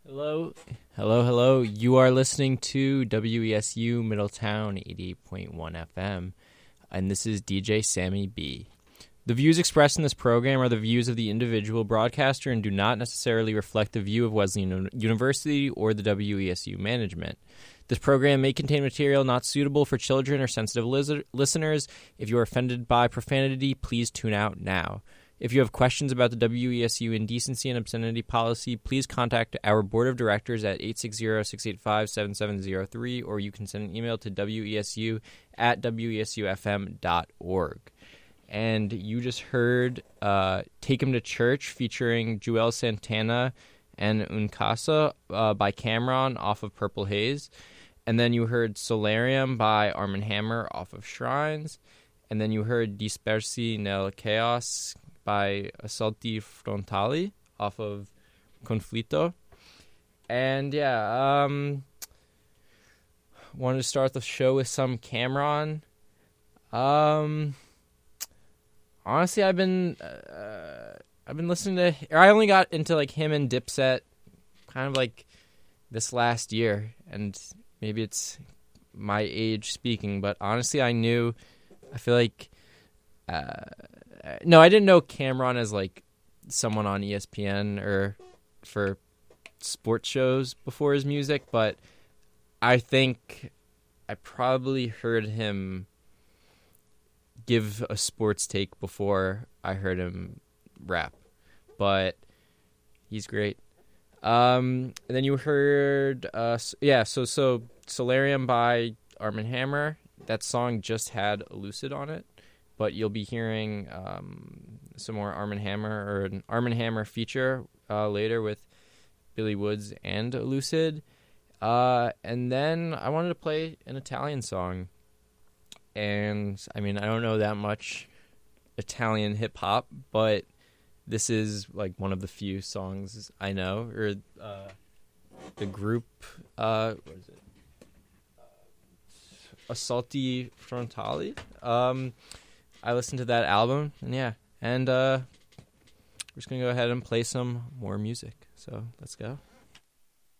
Hello, hello. You are listening to WESU Middletown 88.1 FM, and this is DJ Sammy B. The views expressed in this program are the views of the individual broadcaster and do not necessarily reflect the view of Wesleyan University or the WESU management. This program may contain material not suitable for children or sensitive listeners. If you are offended by profanity, please tune out now. If you have questions about the WESU indecency and obscenity policy, please contact our board of directors at 860-685-7703, or you can send an email to wesu@wesufm.org. And you just heard Take 'Em to Church featuring Joel Santana and Uncasa by Cameron off of Purple Haze. And then you heard Solarium by Arm & Hammer off of Shrines. And then you heard Dispersi nel Chaos by Assalti Frontali off of Conflitto. And wanted to start the show with some Cameron. Honestly, I've been listening to, or I only got into like him and Dipset kind of like this last year, and maybe it's my age speaking, but honestly, I feel like no, I didn't know Cameron as like someone on ESPN or for sports shows before his music, but I think I probably heard him give a sports take before I heard him rap, but he's great. And then you heard so Solarium by Arm & Hammer. That song just had Elucid on it, but you'll be hearing some more Arm & Hammer, or an Arm & Hammer feature later with Billy Woods and Elucid. And then I wanted to play an Italian song. And, I mean, I don't know that much Italian hip-hop, but this is, like, one of the few songs I know. Or the group, what is it? Assalti Frontali. I listened to that album, and we're just going to go ahead and play some more music. So, let's go.